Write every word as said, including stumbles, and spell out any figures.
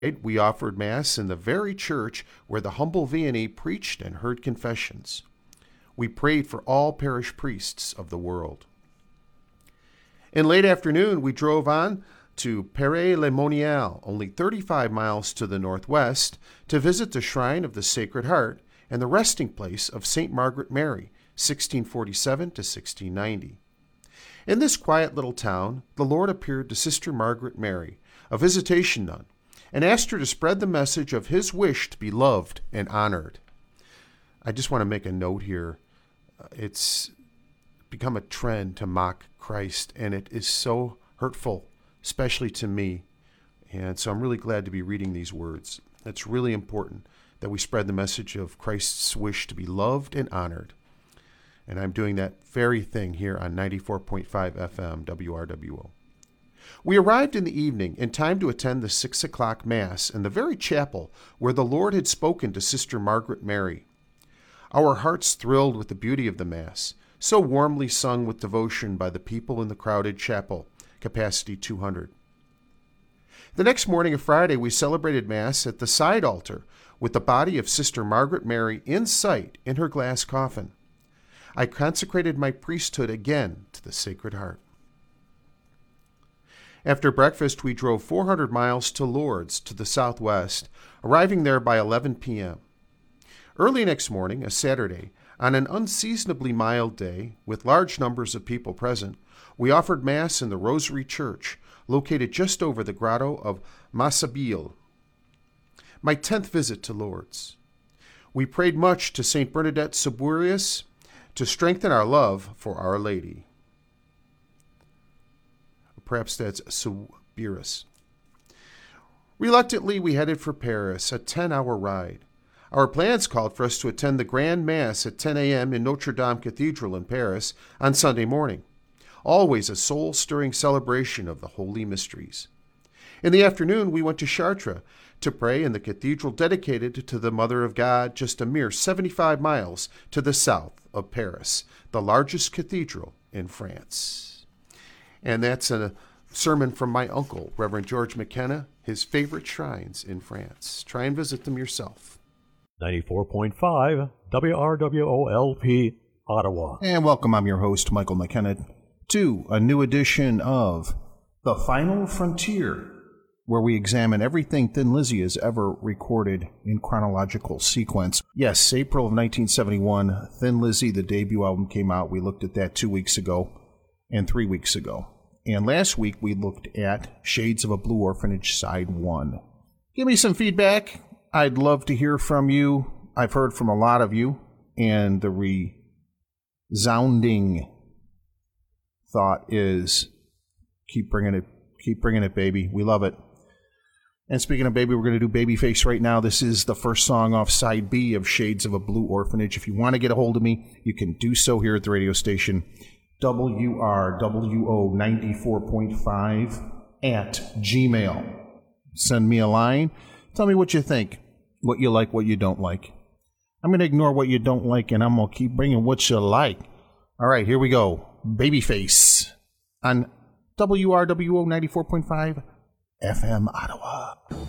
We offered Mass in the very church where the humble Vianney preached and heard confessions. We prayed for all parish priests of the world. In late afternoon, we drove on to Paray-le-Monial, only thirty-five miles to the northwest, to visit the Shrine of the Sacred Heart and the resting place of Saint Margaret Mary, sixteen forty-seven to sixteen ninety. In this quiet little town, the Lord appeared to Sister Margaret Mary, a visitation nun, and asked her to spread the message of his wish to be loved and honored. I just want to make a note here. It's become a trend to mock Christ, and it is so hurtful, especially to me. And so I'm really glad to be reading these words. It's really important that we spread the message of Christ's wish to be loved and honored. And I'm doing that very thing here on ninety-four point five F M W R W O. We arrived in the evening in time to attend the six o'clock Mass in the very chapel where the Lord had spoken to Sister Margaret Mary. Our hearts thrilled with the beauty of the Mass, so warmly sung with devotion by the people in the crowded chapel, capacity two hundred. The next morning of Friday, we celebrated Mass at the side altar with the body of Sister Margaret Mary in sight in her glass coffin. I consecrated my priesthood again to the Sacred Heart. After breakfast, we drove four hundred miles to Lourdes to the southwest, arriving there by eleven p.m. Early next morning, a Saturday, on an unseasonably mild day, with large numbers of people present, we offered Mass in the Rosary Church, located just over the grotto of Massabielle. My tenth visit to Lourdes. We prayed much to Saint Bernadette Soubirous to strengthen our love for Our Lady. Perhaps that's Soubirous. Reluctantly, we headed for Paris, a ten-hour ride. Our plans called for us to attend the Grand Mass at ten a.m. in Notre Dame Cathedral in Paris on Sunday morning, always a soul-stirring celebration of the Holy Mysteries. In the afternoon, we went to Chartres to pray in the cathedral dedicated to the Mother of God, just a mere seventy-five miles to the south of Paris, the largest cathedral in France. And that's a sermon from my uncle, Reverend George McKenna, his favorite shrines in France. Try and visit them yourself. ninety-four point five W R W O L P, Ottawa. And welcome, I'm your host, Michael McKenna, to a new edition of The Final Frontier, where we examine everything Thin Lizzy has ever recorded in chronological sequence. Yes, April of nineteen seventy-one, Thin Lizzy, the debut album, came out. We looked at that two weeks ago and three weeks ago. And last week we looked at Shades of a Blue Orphanage, Side one. Give me some feedback. I'd love to hear from you. I've heard from a lot of you, and the resounding thought is keep bringing it, keep bringing it, baby. We love it. And speaking of baby, we're going to do Babyface right now. This is the first song off Side B of Shades of a Blue Orphanage. If you want to get a hold of me, you can do so here at the radio station, W R W O ninety-four point five at Gmail. Send me a line. Tell me what you think, what you like, what you don't like. I'm going to ignore what you don't like, and I'm going to keep bringing what you like. All right, here we go. Babyface on W R W O ninety-four point five F M Ottawa.